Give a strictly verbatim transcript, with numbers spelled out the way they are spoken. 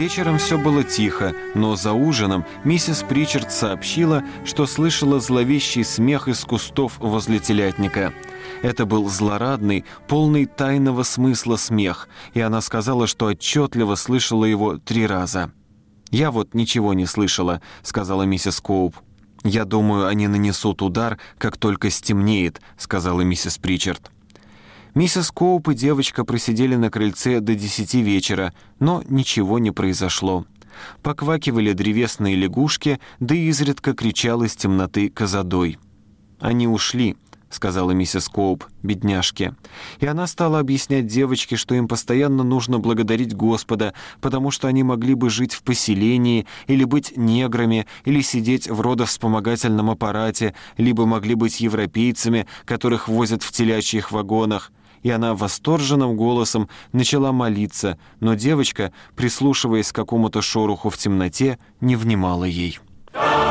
Вечером все было тихо, но за ужином миссис Причард сообщила, что слышала зловещий смех из кустов возле телятника. Это был злорадный, полный тайного смысла смех, и она сказала, что отчетливо слышала его три раза. «Я вот ничего не слышала», — сказала миссис Коуп. «Я думаю, они нанесут удар, как только стемнеет», — сказала миссис Причард. Миссис Коуп и девочка просидели на крыльце до десяти вечера, но ничего не произошло. Поквакивали древесные лягушки, да и изредка кричал из темноты козадой. «Они ушли», — сказала миссис Коуп, бедняжке. И она стала объяснять девочке, что им постоянно нужно благодарить Господа, потому что они могли бы жить в поселении, или быть неграми, или сидеть в родовспомогательном аппарате, либо могли быть европейцами, которых возят в телячьих вагонах. И она восторженным голосом начала молиться, но девочка, прислушиваясь к какому-то шороху в темноте, не внимала ей.